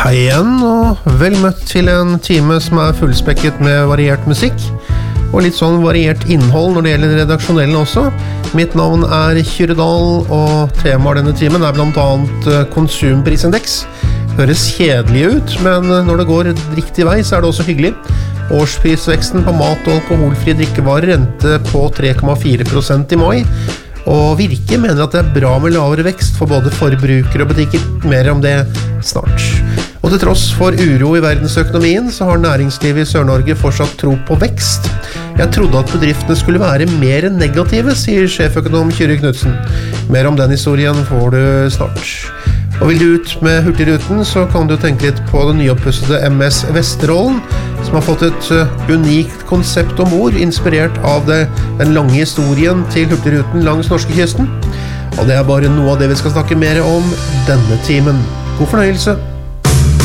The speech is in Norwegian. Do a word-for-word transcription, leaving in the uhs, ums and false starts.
Hei igjen, og vel møtt til en time som er fullspekket med variert musikk, og litt sånn variert innhold når det gjelder redaksjonellen også. Mitt navn er Kyrre Dahl, og temaet denne timen er blant annet konsumprisindeks. Høres kjedelig ut, men når det går riktig vei, så er det også hyggelig. Årsprisveksten på mat og alkoholfri drikkevarer endte på tre komma fire prosent i mai, og Virke mener at det er bra med lavere vekst for både forbrukere og butikker. Mer om det snart. Og til tross for uro i verdensøkonomien, så har næringslivet i Sør-Norge fortsatt tro på vekst. Jeg trodde at bedriftene skulle være mer negative, sier sjeføkonom Kyrre Knudsen. Mer om den historien får du snart. Og vil du ut med Hurtigruten, så kan du tenke litt på den nyoppussede M S Vesterålen, som har fått et unikt konsept om ord, inspirert av det, den lange historien til Hurtigruten langs norskekysten. Og det er bare noe av det vi skal snakke mer om denne timen. God fornøyelse!